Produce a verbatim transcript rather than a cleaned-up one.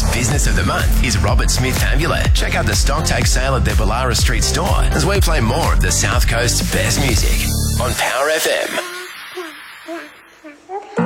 Business of the Month is Robert Smith Amulet. Check out the stock take sale at their Ballara Street store as we play more of the South Coast's best music on Power F M.